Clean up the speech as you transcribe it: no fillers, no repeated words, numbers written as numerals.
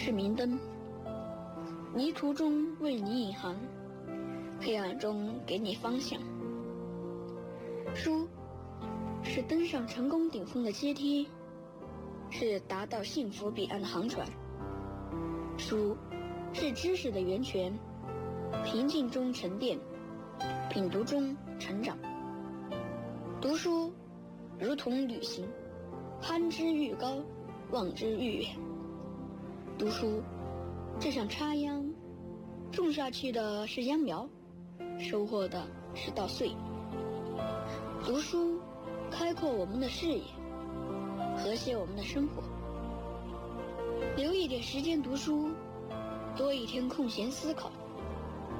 是明灯，泥土中为你引航，黑暗中给你方向。书是登上成功顶峰的阶梯，是达到幸福彼岸的航船。书是知识的源泉，平静中沉淀，品读中成长。读书如同旅行，攀之愈高，望之愈远。读书就像插秧，种下去的是秧苗，收获的是稻穗。读书开阔我们的视野，和谐我们的生活。留一点时间读书，多一天空闲思考。